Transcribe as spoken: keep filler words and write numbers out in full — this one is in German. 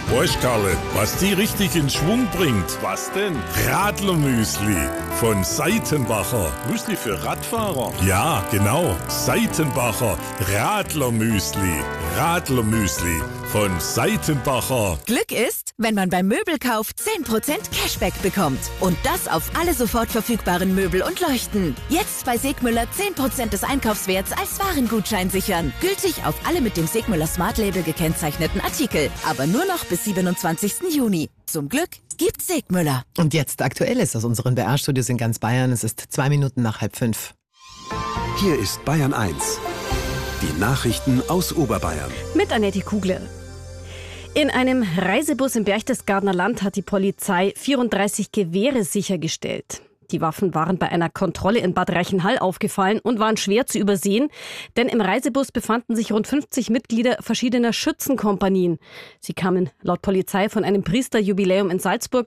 Weißt, Karle, was die richtig in Schwung bringt? Was denn? Radlermüsli von Seitenbacher. Müsli für Radfahrer? Ja, genau. Seitenbacher Radlermüsli. Radlermüsli von Seitenbacher. Glück ist, wenn man beim Möbelkauf zehn Prozent Cashback bekommt. Und das auf alle sofort verfügbaren Möbel und Leuchten. Jetzt bei Segmüller zehn Prozent des Einkaufswerts als Warengutschein sichern. Gültig auf alle mit dem Segmüller Smart Label gekennzeichneten Artikel. Aber nur noch bis siebenundzwanzigsten Juni. Zum Glück gibt's Segmüller. Und jetzt Aktuelles aus unseren B R-Studios in ganz Bayern. Es ist zwei Minuten nach halb fünf. Hier ist Bayern eins. Die Nachrichten aus Oberbayern. Mit Annette Kugler. In einem Reisebus im Berchtesgadener Land hat die Polizei vierunddreißig Gewehre sichergestellt. Die Waffen waren bei einer Kontrolle in Bad Reichenhall aufgefallen und waren schwer zu übersehen, denn im Reisebus befanden sich rund fünfzig Mitglieder verschiedener Schützenkompanien. Sie kamen laut Polizei von einem Priesterjubiläum in Salzburg